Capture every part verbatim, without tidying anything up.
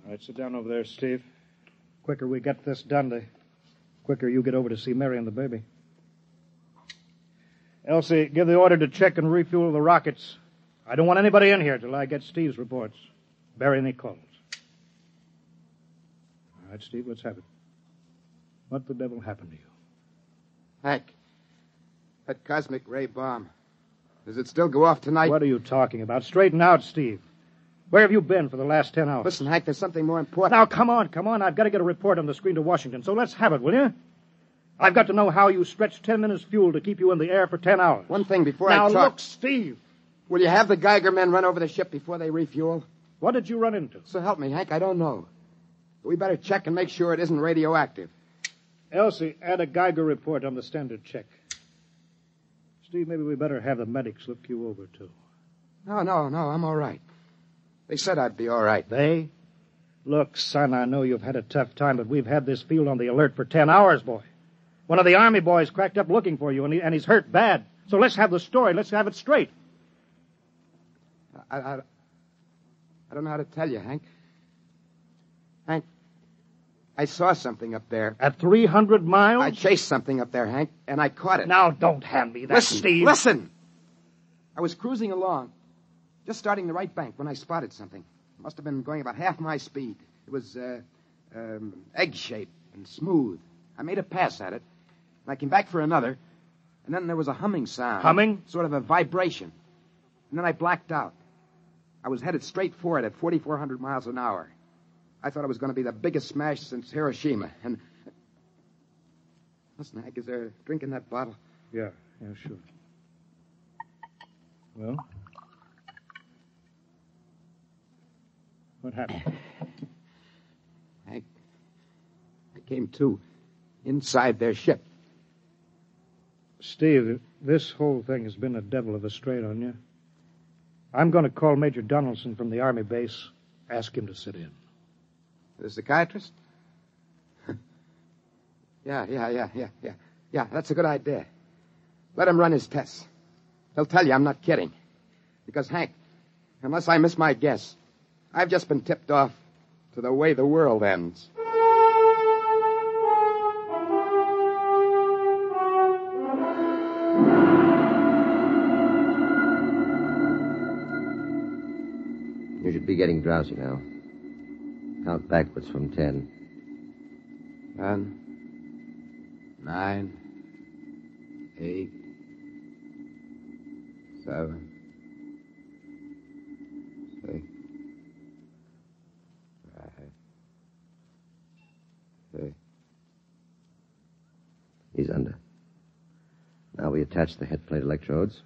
All right, sit down over there, Steve. Quicker we get this done, the quicker you get over to see Mary and the baby. Elsie, give the order to check and refuel the rockets. I don't want anybody in here till I get Steve's reports. Bury any calls. All right, Steve, let's have it. What the devil happened to you? Hank, that cosmic ray bomb. Does it still go off tonight? What are you talking about? Straighten out, Steve. Where have you been for the last ten hours? Listen, Hank, there's something more important. Now, come on, come on. I've got to get a report on the screen to Washington, so let's have it, will you? I've got to know how you stretched ten minutes fuel to keep you in the air for ten hours. One thing before now, I talk... Now, look, Steve. Will you have the Geiger men run over the ship before they refuel? What did you run into? So help me, Hank, I don't know. But we better check and make sure it isn't radioactive. Elsie, add a Geiger report on the standard check. Steve, maybe we better have the medics look you over, too. No, no, no, I'm all right. They said I'd be all right. They? Look, son, I know you've had a tough time, but we've had this field on the alert for ten hours, boy. One of the Army boys cracked up looking for you, and, he, and he's hurt bad. So let's have the story. Let's have it straight. I, I, I don't know how to tell you, Hank. Hank, I saw something up there. At three hundred miles? I chased something up there, Hank, and I caught it. Now, don't hand me that, listen, Steve. Listen! I was cruising along, just starting the right bank, when I spotted something. It must have been going about half my speed. It was uh, um, egg-shaped and smooth. I made a pass at it, and I came back for another, and then there was a humming sound. Humming? Sort of a vibration. And then I blacked out. I was headed straight for it at forty-four hundred miles an hour. I thought it was going to be the biggest smash since Hiroshima. And listen, Hank, is there a drink in that bottle? Yeah, yeah, sure. Well? What happened? Hank, I came to inside their ship. Steve, this whole thing has been a devil of a strain on you. I'm going to call Major Donaldson from the Army base, ask him to sit in. The psychiatrist? yeah, yeah, yeah, yeah, yeah. Yeah, that's a good idea. Let him run his tests. He'll tell you I'm not kidding. Because, Hank, unless I miss my guess, I've just been tipped off to the way the world ends. You should be getting drowsy now. Count backwards from ten. Ten. Nine. Eight. Seven. Six. Five. Six. He's under. Now we attach the head plate electrodes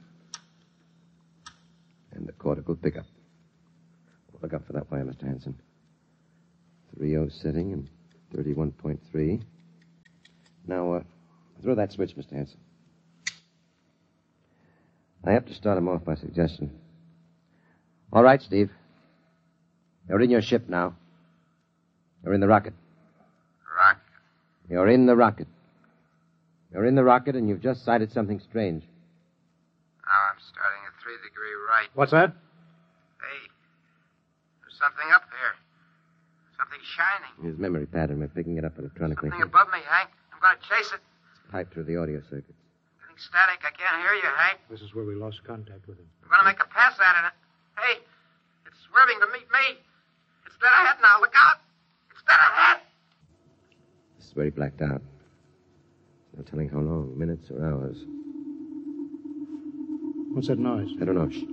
and the cortical pickup. Look up for that wire, Mister Hanson. three oh setting and thirty-one point three. Now, uh, throw that switch, Mister Hanson. I have to start him off by suggestion. All right, Steve. You're in your ship now. You're in the rocket. Rocket? You're in the rocket. You're in the rocket, and you've just sighted something strange. Now I'm starting at three degree right. What's that? Something up there. Something shining. His memory pattern. We're picking it up electronically. Something above me, Hank. I'm going to chase it. It's piped through the audio circuits. Getting static. I can't hear you, Hank. This is where we lost contact with him. I'm going to make a pass at it. Hey, it's swerving to meet me. It's dead ahead now. Look out. It's dead ahead. This is where he blacked out. No telling how long. Minutes or hours. What's that noise? I don't know. Shh.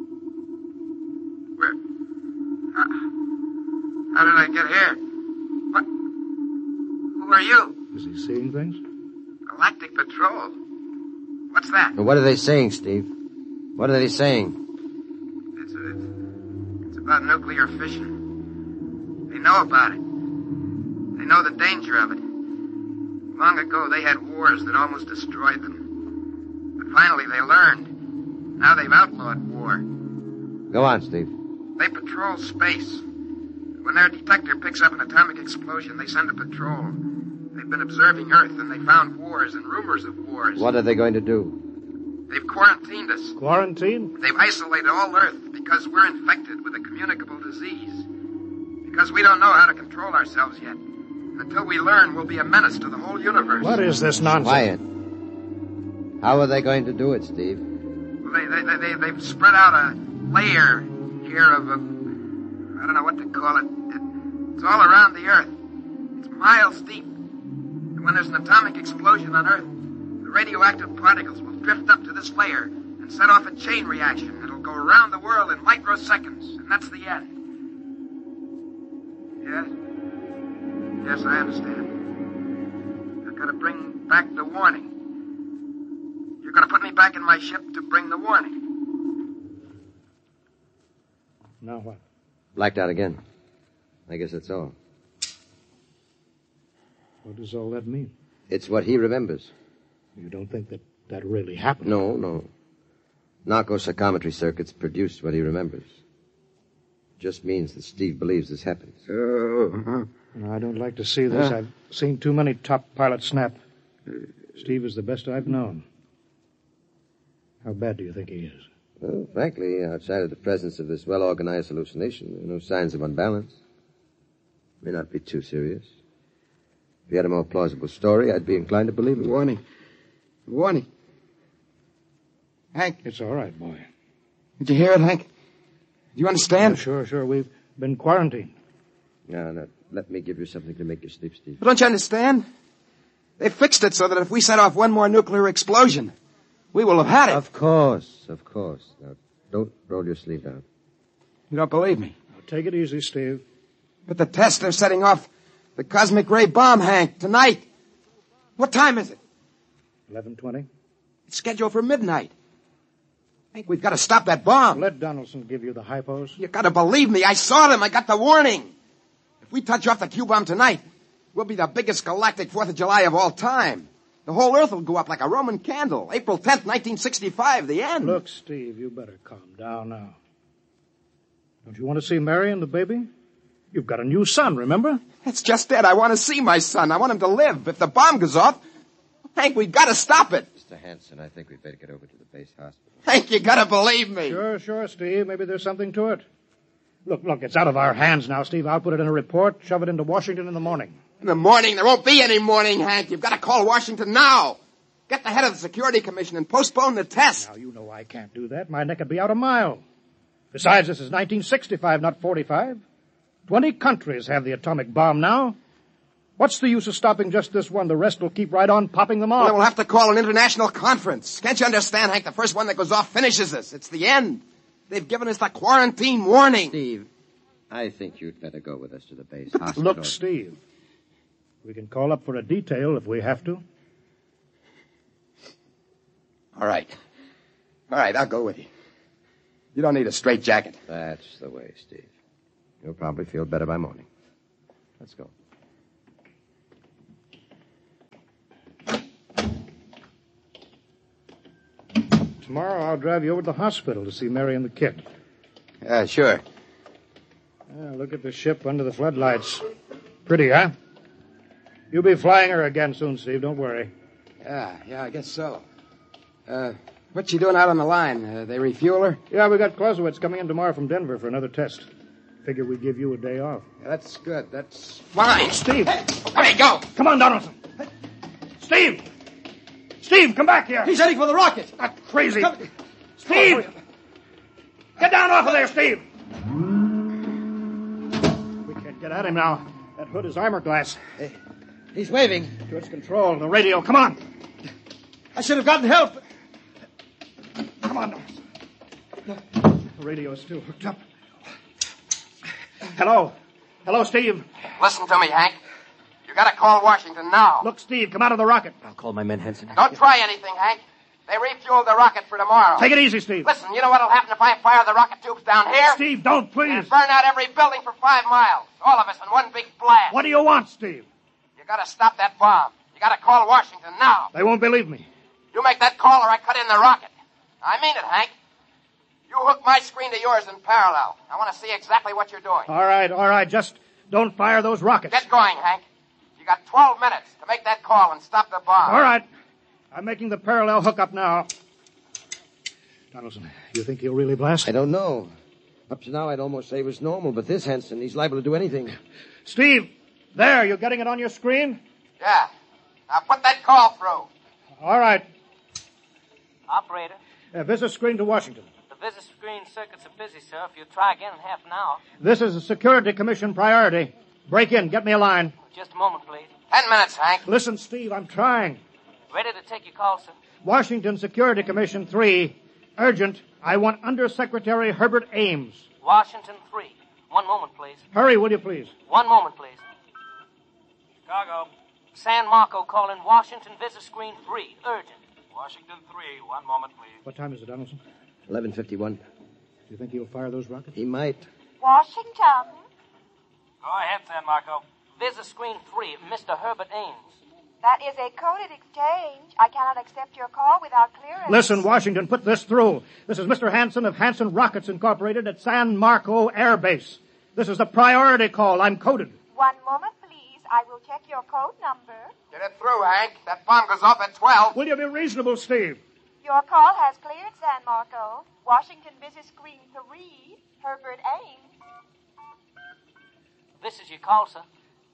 How did I get here? What? Who are you? Is he seeing things? Galactic Patrol. What's that? What are they saying, Steve? What are they saying? It's, it's, it's about nuclear fission. They know about it. They know the danger of it. Long ago, they had wars that almost destroyed them. But finally, they learned. Now they've outlawed war. Go on, Steve. They patrol space. When their detector picks up an atomic explosion, they send a patrol. They've been observing Earth, and they found wars and rumors of wars. What are they going to do? They've quarantined us. Quarantine? They've isolated all Earth because we're infected with a communicable disease. Because we don't know how to control ourselves yet. And until we learn, we'll be a menace to the whole universe. What is this nonsense? Quiet. How are they going to do it, Steve? Well, they, they, they, they, they've spread out a layer here of a... I don't know what to call it. it. It's all around the Earth. It's miles deep. And when there's an atomic explosion on Earth, the radioactive particles will drift up to this layer and set off a chain reaction. It'll go around the world in microseconds, and that's the end. Yes? Yes, I understand. I've got to bring back the warning. You're going to put me back in my ship to bring the warning. Now what? Blacked out again. I guess that's all. What does all that mean? It's what he remembers. You don't think that that really happened? No, no. Narco-psychometry circuits produce what he remembers. Just means that Steve believes this happens. Oh. No, I don't like to see this. I've seen too many top pilots snap. Steve is the best I've known. How bad do you think he is? Well, frankly, outside of the presence of this well-organized hallucination, there are no signs of unbalance. May not be too serious. If you had a more plausible story, I'd be inclined to believe it. Warning. Warning. Hank. It's all right, boy. Did you hear it, Hank? Do you understand? Oh, sure, sure. We've been quarantined. No, no. Let me give you something to make you sleep, Steve. But don't you understand? They fixed it so that if we set off one more nuclear explosion, we will have had it. Of course, of course. Now, don't roll your sleeve out. You don't believe me? Now, take it easy, Steve. But the test, they're setting off the cosmic ray bomb, Hank, tonight. What time is it? eleven twenty. It's scheduled for midnight. Hank, we've got to stop that bomb. Let Donaldson give you the hypos. You got to believe me. I saw them. I got the warning. If we touch off the Q-bomb tonight, we'll be the biggest galactic Fourth of July of all time. The whole Earth will go up like a Roman candle. April tenth, nineteen sixty-five, the end. Look, Steve, you better calm down now. Don't you want to see Mary and the baby? You've got a new son, remember? That's just it. I want to see my son. I want him to live. If the bomb goes off, Hank, we've got to stop it. Mister Hanson, I think we'd better get over to the base hospital. Hank, you got to believe me. Sure, sure, Steve. Maybe there's something to it. Look, look, it's out of our hands now, Steve. I'll put it in a report, shove it into Washington in the morning. In the morning? There won't be any morning, Hank. You've got to call Washington now. Get the head of the Security Commission and postpone the test. Now, you know I can't do that. My neck would be out a mile. Besides, this is nineteen sixty-five, not forty-five. Twenty countries have the atomic bomb now. What's the use of stopping just this one? The rest will keep right on popping them off. Well, we'll have to call an international conference. Can't you understand, Hank? The first one that goes off finishes us. It's the end. They've given us the quarantine warning. Steve, I think you'd better go with us to the base hospital. Look, Steve, we can call up for a detail if we have to. All right. All right, I'll go with you. You don't need a straitjacket. That's the way, Steve. You'll probably feel better by morning. Let's go. Tomorrow I'll drive you over to the hospital to see Mary and the kid. Yeah, sure. Yeah, look at the ship under the floodlights. Pretty, huh? You'll be flying her again soon, Steve. Don't worry. Yeah, yeah, I guess so. Uh, what's she doing out on the line? Uh, they refuel her? Yeah, we got Clausewitz coming in tomorrow from Denver for another test. Figure we'd give you a day off. Yeah, that's good. That's fine. Steve! Hey, hey, go! Come on, Donaldson! Steve! Steve, come back here! He's heading for the rocket! Not crazy! Steve! Get down off of there, Steve! We can't get at him now. That hood is armor glass. Hey, he's waving. To its control, the radio. Come on! I should have gotten help. Come on, Donaldson. The radio is still hooked up. Hello. Hello, Steve. Listen to me, Hank. You gotta call Washington now. Look, Steve, come out of the rocket. I'll call my men, Henson. Don't try anything, Hank. They refueled the rocket for tomorrow. Take it easy, Steve. Listen, you know what'll happen if I fire the rocket tubes down here? Steve, don't, please. And burn out every building for five miles. All of us in one big blast. What do you want, Steve? You gotta stop that bomb. You gotta call Washington now. They won't believe me. You make that call or I cut in the rocket. I mean it, Hank. You hook my screen to yours in parallel. I want to see exactly what you're doing. All right, all right. Just don't fire those rockets. Get going, Hank. You got twelve minutes to make that call and stop the bomb. All right. I'm making the parallel hookup now. Donaldson, you think he'll really blast? I don't know. Up to now, I'd almost say he was normal, but this Hanson, he's liable to do anything. Steve, there, you getting it on your screen? Yeah. Now put that call through. All right. Operator, Uh, visit screen to Washington. the visit screen circuits are busy, sir. If you try again in half an hour. This is a Security Commission priority. Break in. Get me a line. Just a moment, please. Ten minutes, Hank. Listen, Steve, I'm trying. Ready to take your call, sir? Washington Security Commission three. Urgent. I want Undersecretary Herbert Ames. Washington three. One moment, please. Hurry, will you please? One moment, please. Chicago. San Marco calling Washington visit screen three. Urgent. Washington three. One moment, please. What time is it, Donaldson? eleven fifty-one. Do you think he'll fire those rockets? He might. Washington. Go ahead, San Marco. Visit screen three. Mister Herbert Ames. That is a coded exchange. I cannot accept your call without clearance. Listen, Washington, put this through. This is Mister Hanson of Hanson Rockets Incorporated at San Marco Air Base. This is a priority call. I'm coded. One moment, please. I will check your code number. Get it through, Hank. That bomb goes off at twelve. Will you be reasonable, Steve? Your call has cleared, San Marco. Washington visit screen three. Herbert Ames. This is your call, sir.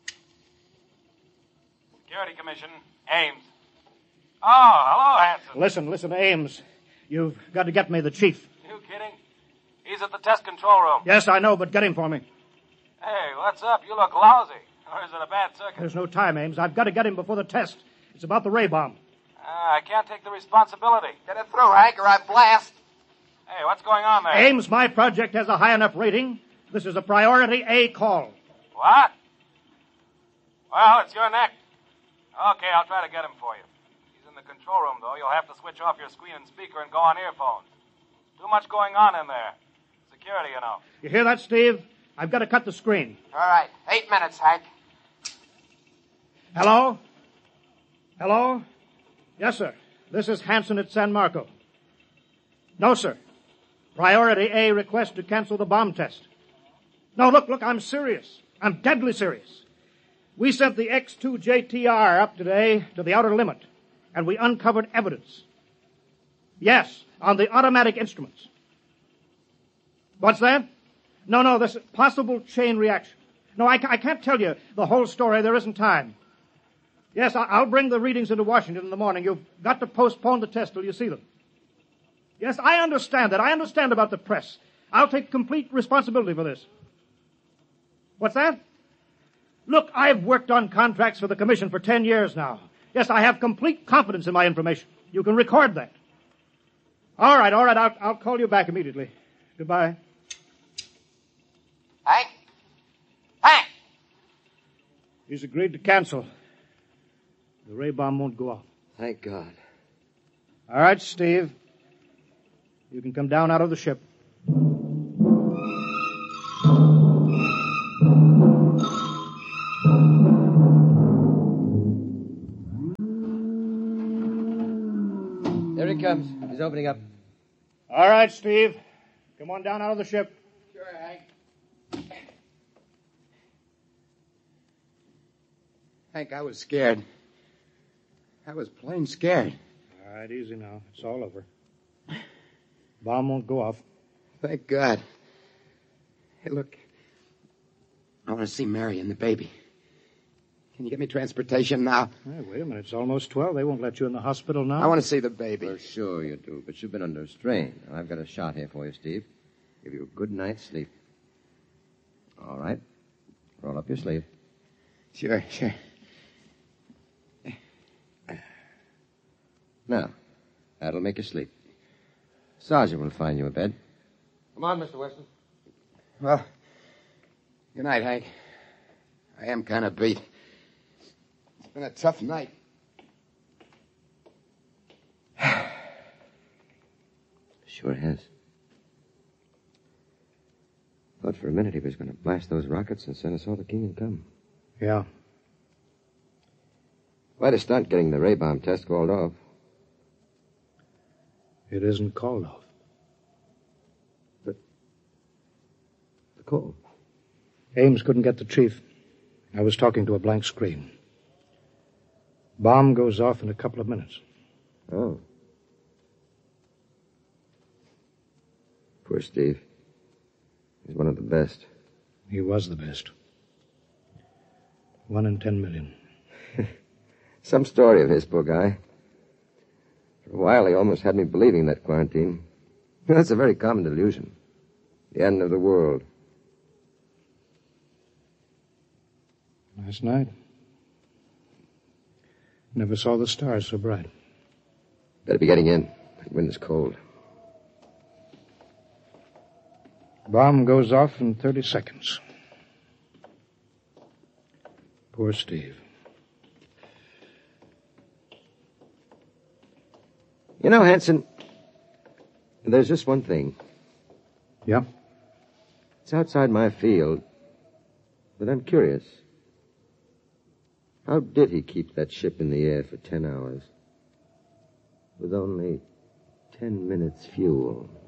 Security Commission. Ames. Oh, hello, Hanson. Listen, listen, Ames. You've got to get me the chief. You kidding? He's at the test control room. Yes, I know, but get him for me. Hey, what's up? You look lousy. Or is it a bad circuit? There's no time, Ames. I've got to get him before the test. It's about the ray bomb. Uh, I can't take the responsibility. Get it through, Hank, or I blast. Hey, what's going on there? Ames, my project has a high enough rating. This is a priority A call. What? Well, it's your neck. Okay, I'll try to get him for you. He's in the control room, though. You'll have to switch off your screen and speaker and go on earphones. Too much going on in there. Security, you know. You hear that, Steve? I've got to cut the screen. All right. Eight minutes, Hank. Hello? Hello? Yes, sir. This is Hanson at San Marco. No, sir. Priority A request to cancel the bomb test. No, look, look, I'm serious. I'm deadly serious. We sent the X two J T R up today to the outer limit, and we uncovered evidence. Yes, on the automatic instruments. What's that? No, no, this possible chain reaction. No, I, I can't tell you the whole story. There isn't time. Yes, I, I'll bring the readings into Washington in the morning. You've got to postpone the test till you see them. Yes, I understand that. I understand about the press. I'll take complete responsibility for this. What's that? Look, I've worked on contracts for the Commission for ten years now. Yes, I have complete confidence in my information. You can record that. All right, all right, I'll, I'll call you back immediately. Goodbye. Hank? Hank! He's agreed to cancel. The ray bomb won't go off. Thank God. All right, Steve. You can come down out of the ship. There he comes. He's opening up. All right, Steve. Come on down out of the ship. Sure, Hank. Hank, I was scared. I was plain scared. All right, easy now. It's all over. Bomb won't go off. Thank God. Hey, look. I want to see Mary and the baby. Can you get me transportation now? Hey, wait a minute. It's almost twelve. They won't let you in the hospital now. I want to see the baby. For sure you do, but you've been under strain. I've got a shot here for you, Steve. Give you a good night's sleep. All right. Roll up your sleeve. Sure, sure. Now, that'll make you sleep. Sergeant will find you a bed. Come on, Mister Weston. Well, good night, Hank. I am kind of beat. It's been a tough night. Sure has. Thought for a minute he was going to blast those rockets and send us all to Kingdom Come. Yeah. Quite a stunt getting the ray bomb test called off. It isn't called off. The call. Ames couldn't get the chief. I was talking to a blank screen. Bomb goes off in a couple of minutes. Oh. Poor Steve. He's one of the best. He was the best. One in ten million. Some story of his, poor guy. For a while, he almost had me believing that quarantine. That's a very common delusion. The end of the world. Last night, never saw the stars so bright. Better be getting in. The wind is cold. Bomb goes off in thirty seconds. Poor Steve. You know, Hanson, there's just one thing. Yeah? It's outside my field, but I'm curious. How did he keep that ship in the air for ten hours? With only ten minutes fuel.